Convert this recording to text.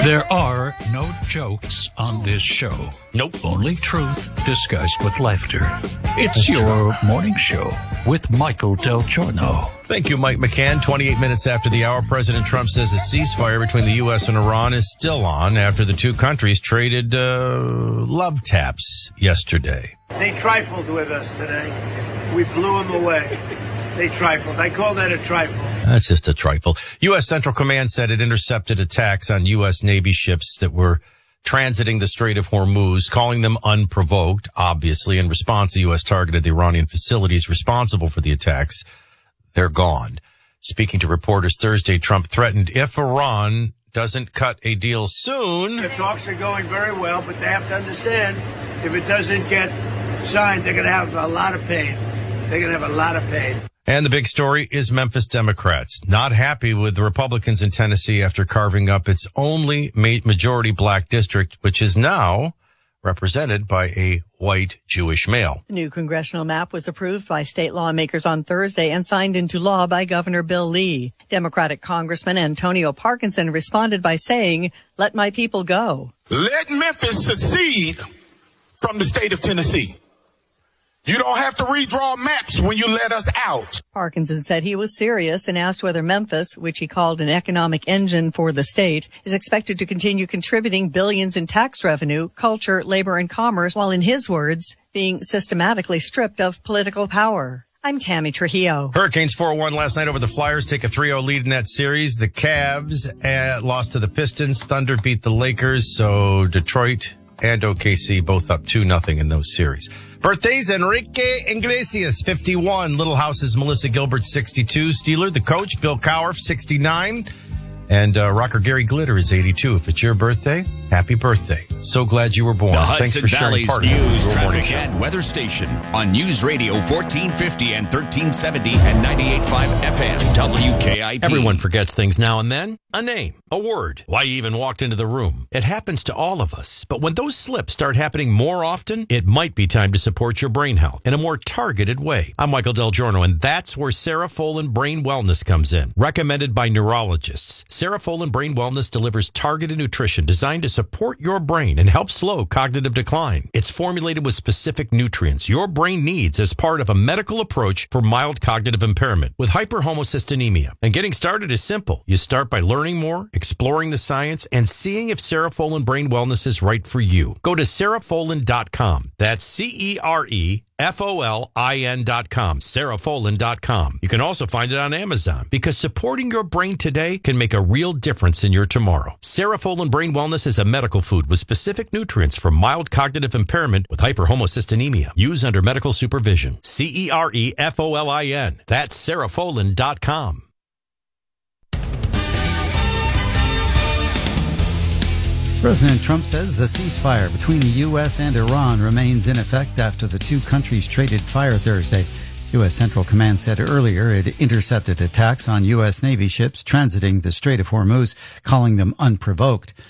There are no jokes on this show. Nope. Only truth disguised with laughter. It's your morning show with Michael Del Giorno. Thank you, Mike McCann. 28 minutes after the hour, President Trump says a ceasefire between the U.S. and Iran is still on after the two countries traded love taps yesterday. They trifled with us today. We blew them away. They trifled. I call that a trifle. That's just a trifle. U.S. Central Command said it intercepted attacks on U.S. Navy ships that were transiting the Strait of Hormuz, calling them unprovoked. Obviously, in response, the U.S. targeted the Iranian facilities responsible for the attacks. They're gone. Speaking to reporters Thursday, Trump threatened if Iran doesn't cut a deal soon. The talks are going very well, but they have to understand if it doesn't get signed, they're going to have a lot of pain. They're going to have a lot of pain. And the big story is Memphis Democrats not happy with the Republicans in Tennessee after carving up its only majority black district, which is now represented by a white Jewish male. The new congressional map was approved by state lawmakers on Thursday and signed into law by Governor Bill Lee. Democratic Congressman Antonio Parkinson responded by saying, "Let my people go." Let Memphis secede from the state of Tennessee. You don't have to redraw maps when you let us out. Parkinson said he was serious and asked whether Memphis, which he called an economic engine for the state, is expected to continue contributing billions in tax revenue, culture, labor, and commerce, while in his words, being systematically stripped of political power. I'm Tammy Trujillo. Hurricanes 4-1 last night over the Flyers, take a 3-0 lead in that series. The Cavs lost to the Pistons. Thunder beat the Lakers. So Detroit and OKC both up 2-0 in those series. Birthdays, Enrique Iglesias, 51. Little House's Melissa Gilbert, 62. Steeler, the coach, Bill Cowher, 69. And rocker Gary Glitter is 82. If it's your birthday, happy birthday. So glad you were born. The Thanks Hudson for sharing Valley's part of news, your morning traffic, show. and weather station on News Radio 1450 and 1370 and 98.5 FM WKIP. Everyone forgets things now and then. A name, a word, why you even walked into the room. It happens to all of us. But when those slips start happening more often, it might be time to support your brain health in a more targeted way. I'm Michael Del Giorno, and that's where Serafolin Brain Wellness comes in. Recommended by neurologists, Serafolin Brain Wellness delivers targeted nutrition designed to support your brain and help slow cognitive decline. It's formulated with specific nutrients your brain needs as part of a medical approach for mild cognitive impairment with hyperhomocystinemia. And getting started is simple. You start by learning more, exploring the science, and seeing if Serafolin Brain Wellness is right for you. Go to Serafolin.com. That's Cerfolin.com. Serafolin.com. You can also find it on Amazon because supporting your brain today can make a real difference in your tomorrow. Serafolin Brain Wellness is a medical food with specific nutrients for mild cognitive impairment with hyperhomocystinemia. Use under medical supervision. Cerfolin. That's Serafolin.com. President Trump says the ceasefire between the U.S. and Iran remains in effect after the two countries traded fire Thursday. U.S. Central Command said earlier it intercepted attacks on U.S. Navy ships transiting the Strait of Hormuz, calling them unprovoked.